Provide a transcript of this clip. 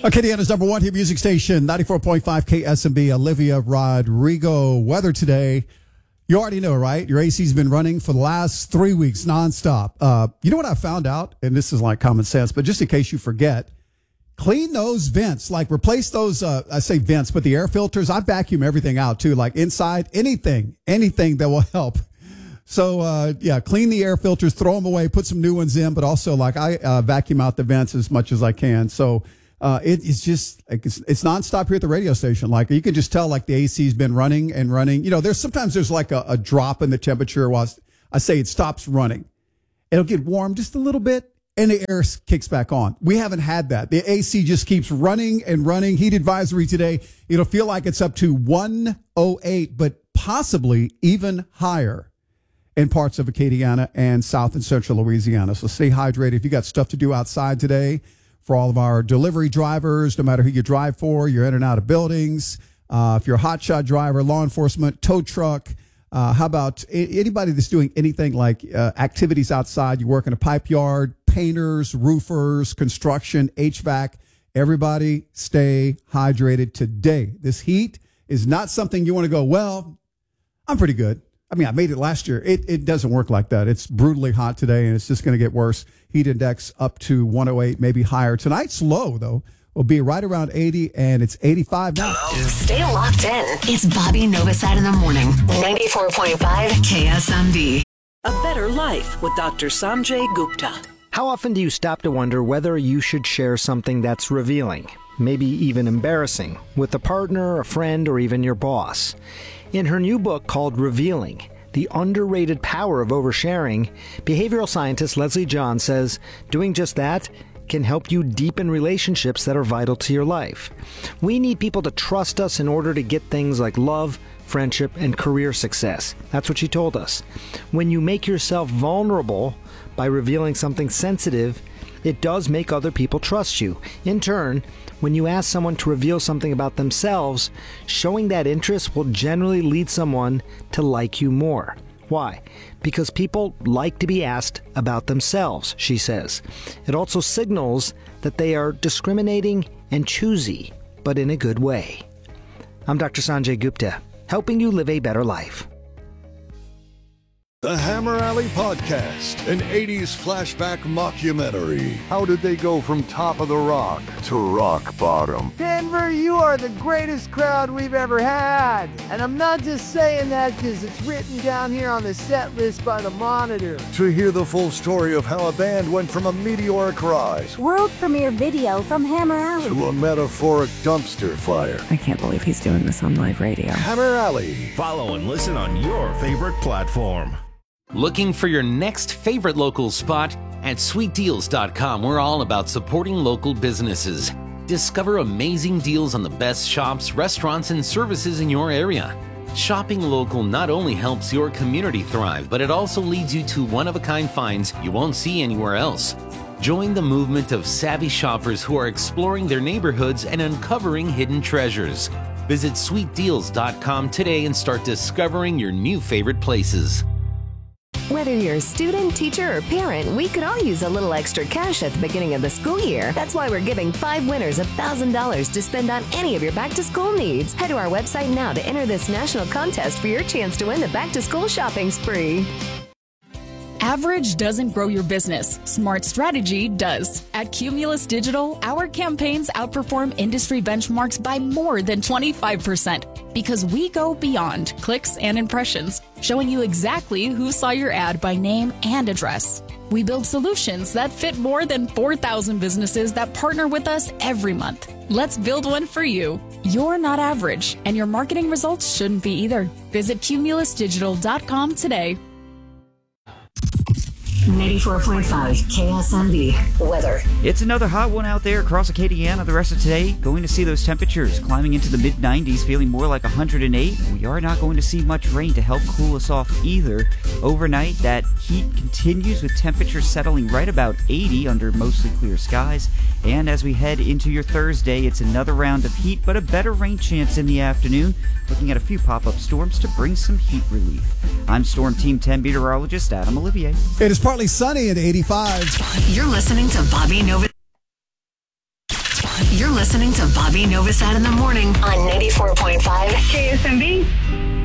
Acadiana's number one hit music station, 94.5 KSMB. Olivia Rodrigo. Weather today, you already know, right? Your AC's been running for the last 3 weeks nonstop. You know what I found out? And this is like common sense, but just in case you forget, clean those vents. Like replace those, I say vents, but the air filters. I vacuum everything out too, like inside, anything that will help. So, clean the air filters, throw them away, put some new ones in, but also like I vacuum out the vents as much as I can. So, it's just, it's nonstop here at the radio station. Like you can just tell like the AC's been running and running. You know, there's like a drop in the temperature while I say it stops running. It'll get warm just a little bit and the air kicks back on. We haven't had that. The AC just keeps running and running. Heat advisory today. It'll feel like it's up to 108, but possibly even higher in parts of Acadiana and South and Central Louisiana. So stay hydrated. If you got stuff to do outside today, for all of our delivery drivers, no matter who you drive for, you're in and out of buildings. If you're a hotshot driver, law enforcement, tow truck, how about anybody that's doing anything like activities outside? You work in a pipe yard, painters, roofers, construction, HVAC. Everybody stay hydrated today. This heat is not something you want to go, well, I'm pretty good. I mean, I made it last year. It doesn't work like that. It's brutally hot today, and it's just going to get worse. Heat index up to 108, maybe higher. Tonight's low, though, will be right around 80, and it's 85 now. Stay locked in. It's Bobby Novosad in the morning. 94.5 KSMD. A better life with Dr. Sanjay Gupta. How often do you stop to wonder whether you should share something that's revealing, maybe even embarrassing, with a partner, a friend, or even your boss? In her new book called Revealing, The Underrated Power of Oversharing, behavioral scientist Leslie John says doing just that can help you deepen relationships that are vital to your life. We need people to trust us in order to get things like love, friendship, and career success. That's what she told us. When you make yourself vulnerable by revealing something sensitive, it does make other people trust you. In turn, when you ask someone to reveal something about themselves, showing that interest will generally lead someone to like you more. Why? Because people like to be asked about themselves, she says. It also signals that they are discriminating and choosy, but in a good way. I'm Dr. Sanjay Gupta, helping you live a better life. The Hammer Alley Podcast, an 80s flashback mockumentary. How did they go from top of the rock to rock bottom? Denver, you are the greatest crowd we've ever had. And I'm not just saying that because it's written down here on the set list by the Monitor. To hear the full story of how a band went from a meteoric rise, world premiere video from Hammer Alley, to a metaphoric dumpster fire. I can't believe he's doing this on live radio. Hammer Alley. Follow and listen on your favorite platform. Looking for your next favorite local spot? At sweetdeals.com, we're all about supporting local businesses. Discover amazing deals on the best shops, restaurants, and services in your area. Shopping local not only helps your community thrive, but it also leads you to one-of-a-kind finds you won't see anywhere else. Join the movement of savvy shoppers who are exploring their neighborhoods and uncovering hidden treasures. Visit sweetdeals.com today and start discovering your new favorite places. Whether you're a student, teacher, or parent, we could all use a little extra cash at the beginning of the school year. That's why we're giving 5 winners $1,000 to spend on any of your back-to-school needs. Head to our website now to enter this national contest for your chance to win the back-to-school shopping spree. Average doesn't grow your business. Smart strategy does. At Cumulus Digital, our campaigns outperform industry benchmarks by more than 25% because we go beyond clicks and impressions, showing you exactly who saw your ad by name and address. We build solutions that fit more than 4,000 businesses that partner with us every month. Let's build one for you. You're not average, and your marketing results shouldn't be either. Visit cumulusdigital.com today. 94.5 KSMB weather. It's another hot one out there across Acadiana the rest of today. Going to see those temperatures climbing into the mid-90s, feeling more like 108. We are not going to see much rain to help cool us off either. Overnight, that heat continues with temperatures settling right about 80 under mostly clear skies. And as we head into your Thursday, it's another round of heat, but a better rain chance in the afternoon. Looking at a few pop-up storms to bring some heat relief. I'm Storm Team 10 meteorologist Adam Olivier. It is partly sunny at 85. You're listening to Bobby Nova. You're listening to Bobby Novosad in the morning on 94.5 KSMB.